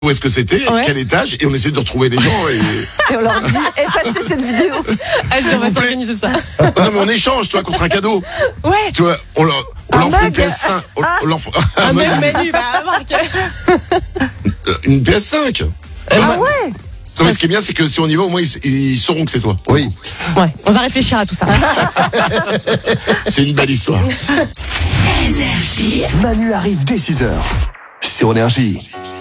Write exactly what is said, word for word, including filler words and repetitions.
où est-ce que c'était, Ouais. quel étage, et on essaie de retrouver les gens. Et... Et on leur dit, effacez cette vidéo. Allez, S'il on va vous plaît. s'organiser ça. non mais on échange, tu vois, contre un cadeau. Ouais. Tu vois, on leur, on Un leur fout une mug. P S cinq. On, on leur fout- Un un mug, mug menu, bah, Marc. euh, une P S cinq. Ah Non, c'est- ouais. non, mais ce qui est bien, c'est que si on y va, au moins ils, ils sauront que c'est toi. Oui. Ouais, on va réfléchir à tout ça. C'est une belle histoire. Manu arrive dès six heures sur Énergie.